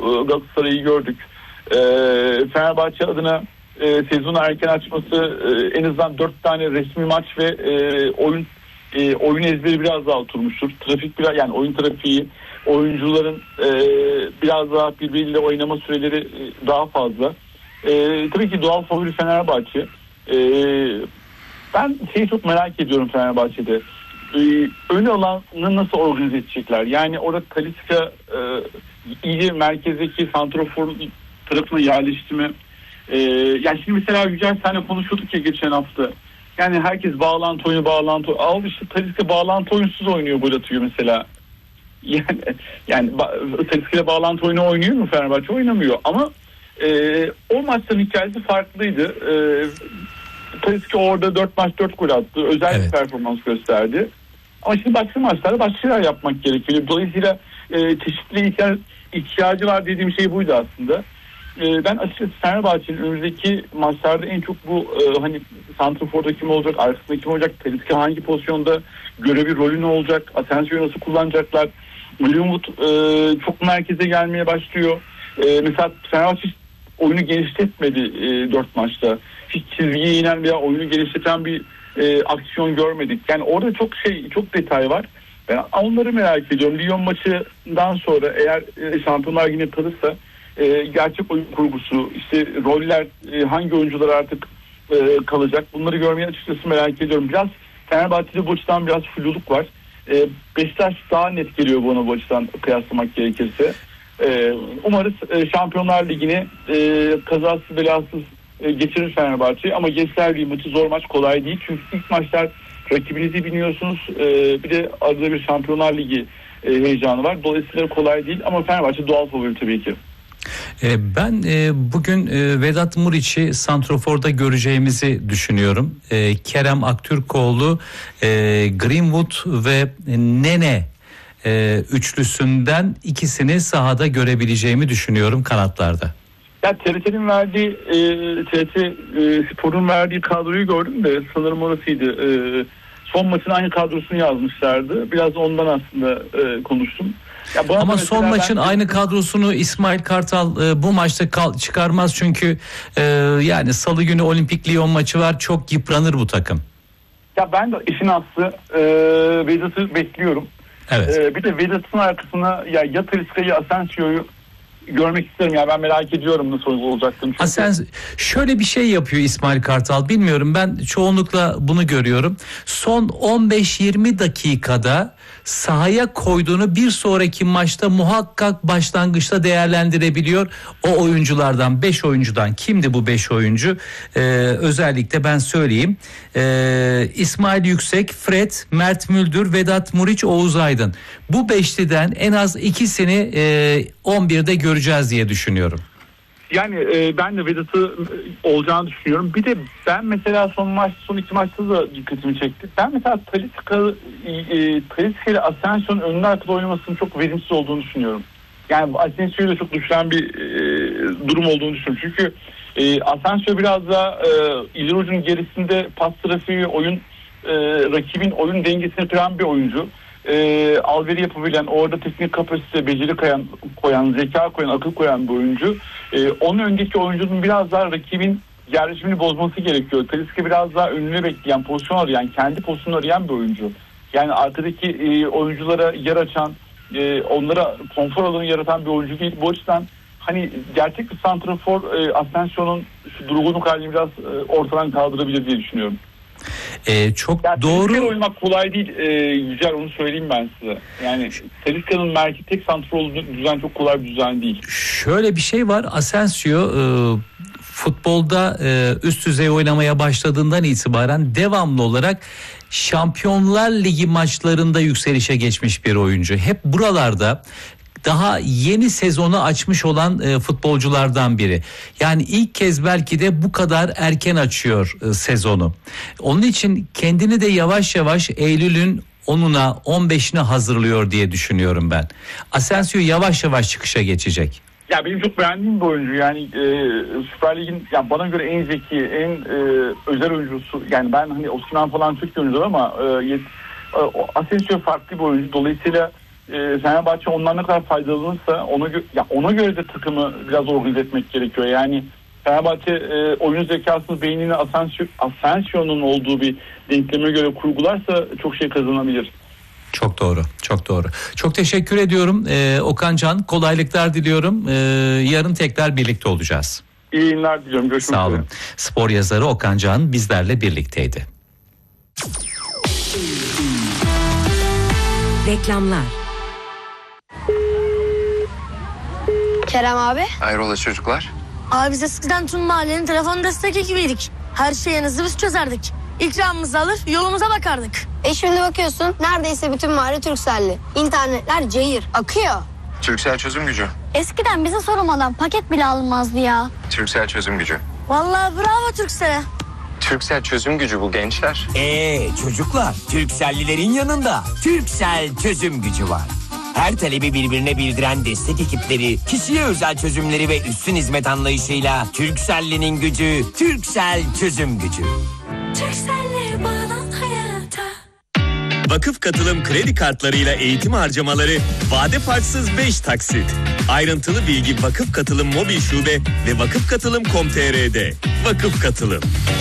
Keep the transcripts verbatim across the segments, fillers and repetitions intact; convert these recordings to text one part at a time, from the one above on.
e, Galatasaray'ı gördük. E, Fenerbahçe adına e, sezonu erken açması, e, en azından dört tane resmi maç ve e, oyun e, oyun ezberi biraz daha oturmuştur. Trafik biraz, yani oyun trafiği, oyuncuların e, biraz daha birbiriyle oynama süreleri e, daha fazla. E, tabii ki doğal favori Fenerbahçe. E, ben şeyi çok merak ediyorum Fenerbahçe'de. E, ön alanı nasıl organize edecekler? Yani orada Talisca e, iyi merkezdeki santrafor tarafına yerleşti mi? E, yani şimdi mesela Yücel senle konuşuyorduk ya geçen hafta. Yani herkes bağlantı oyunu bağlantı oyunu. Al işte Talisca bağlantı oyunsuz oynuyor, gol atıyor mesela. Yani yani Talisca'yla bağlantı oyunu oynuyor mu Fenerbahçe? Oynamıyor ama e, o maçların hikayesi farklıydı. E, Talisca orada dört maç dört gol attı. Özel evet. bir performans gösterdi. Ama şimdi başka maçlarda başka şeyler yapmak gerekiyor. Dolayısıyla e, çeşitli ihtiyacı var dediğim şey buydu aslında. E, ben açıkçası Fenerbahçe'nin önümüzdeki maçlarda en çok bu e, hani santraforda kim olacak, arkasında kim olacak, Talisca hangi pozisyonda, görevi, rolü ne olacak, Asensio'yu nasıl kullanacaklar. Greenwood e, çok merkeze gelmeye başlıyor. E, mesela Fenerbahçe oyunu genişletmedi e, dört maçta. Hiç çizgiye inen veya oyunu genişleten bir e, aksiyon görmedik. Yani orada çok şey, çok detay var. Ben onları merak ediyorum. Lyon maçından sonra eğer e, Şampiyonlar yine kalırsa e, gerçek oyun kurgusu, işte roller, e, hangi oyuncular artık e, kalacak, bunları görmeyi açıkçası merak ediyorum. Biraz Fenerbahçe'de bu açıdan biraz fluluk var. E, Beşiktaş daha net geliyor bana bu açıdan kıyaslamak gerekirse. E, umarız e, Şampiyonlar Ligi'ni e, kazasız belasız e, geçirir Fenerbahçe. Ama Gençler Birliği maçı zor maç, kolay değil. Çünkü ilk maçlar rakibinizi biliyorsunuz. E, bir de arada bir Şampiyonlar Ligi e, heyecanı var. Dolayısıyla kolay değil ama Fenerbahçe doğal favori tabii ki. Ben bugün Vedat Muriç'i santroforda göreceğimizi düşünüyorum. Kerem Aktürkoğlu, Greenwood ve Nene üçlüsünden ikisini sahada görebileceğimi düşünüyorum kanatlarda. Ya T R T'nin verdiği, e, T R T e, Spor'un verdiği kadroyu gördüm de sanırım orasıydı. E, son maçın aynı kadrosunu yazmışlardı. Biraz ondan aslında e, konuştum. Ama son maçın ben... aynı kadrosunu İsmail Kartal e, bu maçta kal- çıkarmaz çünkü e, yani Salı günü Olimpik Lyon maçı var, çok yıpranır bu takım. Ya ben de işin aslı e, Vedat'ı bekliyorum. Evet. E, bir de Vedat'ın arkasına ya ya Talisca'yı ya Asensio'yu görmek isterim ya, ben merak ediyorum nasıl olacaktım. Çünkü... Asens şöyle bir şey yapıyor İsmail Kartal, bilmiyorum, ben çoğunlukla bunu görüyorum. Son on beş yirmi dakikada sahaya koyduğunu bir sonraki maçta muhakkak başlangıçta değerlendirebiliyor. O oyunculardan, beş oyuncudan kimdi bu beş oyuncu? Ee, özellikle ben söyleyeyim. Ee, İsmail Yüksek, Fred, Mert Müldür, Vedat Muriç, Oğuz Aydın. Bu beşliden en az ikisini e, on birde göreceğiz diye düşünüyorum. Yani e, ben de Vedat'ı olacağını düşünüyorum. Bir de ben mesela son maç, son iki maçta da dikkatimi çekti. Ben mesela Talisca e, Talisca ile Asensio'nun önüne arkada oynamasının çok verimsiz olduğunu düşünüyorum. Yani Asensio'yu da çok düşüren bir e, durum olduğunu düşünüyorum. Çünkü e, Asensio biraz daha e, ileri ucun gerisinde pas trafiği, oyun e, rakibin oyun dengesini kıran bir oyuncu. E, alveri yapabilen, orada teknik kapasite, beceri koyan, koyan, zeka koyan, akıl koyan bir oyuncu. E, onun öndeki oyuncunun biraz daha rakibin yerleşimini bozması gerekiyor. Talisca biraz daha önüne bekleyen, pozisyon arayan, kendi pozisyonu arayan bir oyuncu. Yani arkadaki e, oyunculara yer açan, e, onlara konfor alanı yaratan bir oyuncu değil. Bu açıdan hani gerçek bir santrafor e, Asensio'nun şu durgunluk halini biraz e, ortadan kaldırabilir diye düşünüyorum. Ee, çok yani doğru. Talisca'yla oynamak kolay değil. Ee, Yücel, onu söyleyeyim ben size. Yani Talisca'nın merkez tek santrafor olduğu düzen çok kolay bir düzen değil. Şöyle bir şey var. Asensio e, futbolda e, üst düzey oynamaya başladığından itibaren devamlı olarak Şampiyonlar Ligi maçlarında yükselişe geçmiş bir oyuncu. Hep buralarda daha yeni sezonu açmış olan e, futbolculardan biri. Yani ilk kez belki de bu kadar erken açıyor e, sezonu. Onun için kendini de yavaş yavaş Eylül'ün onuna on beşine hazırlıyor diye düşünüyorum ben. Asensio yavaş yavaş çıkışa geçecek. Ya benim çok beğendiğim bir oyuncu. Yani e, Süper Lig'in ya bana göre en zeki, en e, özel oyuncusu. Yani ben hani Osimhen falan çok oyuncular ama e, e, Asensio farklı bir oyuncu. Dolayısıyla e, Fenerbahçe ondan ne kadar faydalanırsa ona, gö- ya ona göre de takımı biraz organize etmek gerekiyor. Yani Fenerbahçe e, oyun zekasını, beynini Asensio, Asensio'nun olduğu bir denkleme göre kurgularsa çok şey kazanabilir. Çok doğru, çok doğru. Çok teşekkür ediyorum ee, Okan Can. Kolaylıklar diliyorum. Ee, yarın tekrar birlikte olacağız. İyi yayınlar diliyorum. Görüşmek Sağ üzere. olun. Spor yazarı Okan Can bizlerle birlikteydi. Reklamlar. Kerem abi. Hayrola çocuklar? Abi biz eskiden tüm mahallenin telefon destek ekibiydik. Her şeyinizi biz çözerdik. İkramımızı alır yolumuza bakardık. E şimdi bakıyorsun neredeyse bütün mahalle Turkcell'li. İnternetler cayır, akıyor. Turkcell çözüm gücü. Eskiden bize sormadan paket bile alınmazdı ya. Turkcell çözüm gücü. Vallahi bravo Turkcell'e. Turkcell çözüm gücü bu gençler. Ee çocuklar, Turkcell'lilerin yanında Turkcell çözüm gücü var. Her talebi birbirine bildiren destek ekipleri, kişiye özel çözümleri ve üstün hizmet anlayışıyla Turkcell'linin gücü, Turkcell çözüm gücü. Turkcell'le bağlan hayata. Vakıf Katılım kredi kartlarıyla eğitim harcamaları vade farksız beş taksit. Ayrıntılı bilgi Vakıf Katılım mobil şube ve vakıf katılım nokta com nokta tr'de. Vakıf Katılım.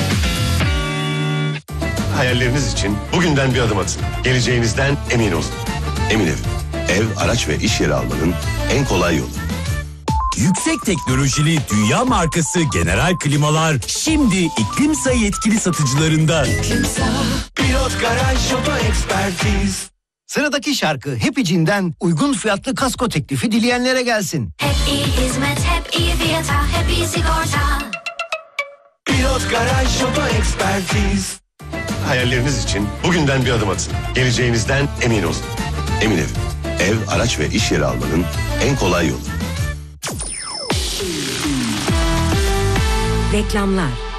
Hayalleriniz için bugünden bir adım atın. Geleceğinizden emin olun. Emin Ev. Ev, araç ve iş yeri almanın en kolay yolu. Yüksek teknolojili dünya markası General Klimalar şimdi İklimsa yetkili satıcılarında. Pilot Garaj Oto Ekspertiz. Sıradaki şarkı Happy'cinden uygun fiyatlı kasko teklifi dileyenlere gelsin. Hep iyi hizmet, hep iyi fiyata, hep iyi sigorta. Pilot Garaj Oto Ekspertiz. Hayalleriniz için bugünden bir adım atın. Geleceğinizden emin olun. Emin Ev. Ev, araç ve iş yeri almanın en kolay yolu. Reklamlar.